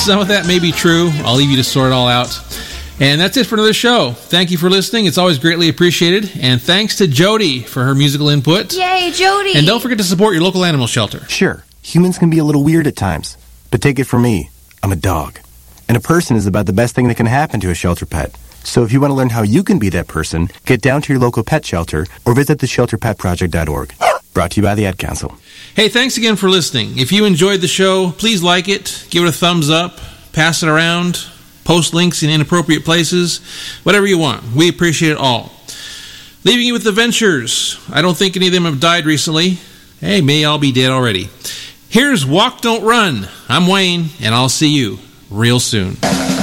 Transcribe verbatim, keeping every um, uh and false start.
some of that may be true. I'll leave you to sort it all out. And that's it for another show. Thank you for listening. It's always greatly appreciated. And thanks to Jody for her musical input. Yay, Jody! And don't forget to support your local animal shelter. Sure, humans can be a little weird at times. But take it from me, I'm a dog. And a person is about the best thing that can happen to a shelter pet. So if you want to learn how you can be that person, get down to your local pet shelter or visit the shelter pet project dot org. Brought to you by the Ad Council. Hey, thanks again for listening. If you enjoyed the show, please like it, give it a thumbs up, pass it around, post links in inappropriate places, whatever you want. We appreciate it all. Leaving you with the Ventures. I don't think any of them have died recently. Hey, may all be dead already. Here's Walk Don't Run. I'm Wayne, and I'll see you real soon.